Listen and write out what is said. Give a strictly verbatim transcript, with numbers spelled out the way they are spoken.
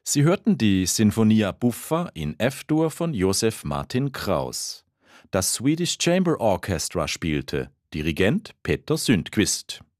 Sie hörten die Sinfonia Buffa in F-Dur von Joseph Martin Kraus. Das Swedish Chamber Orchestra spielte, Dirigent Peter Sundqvist.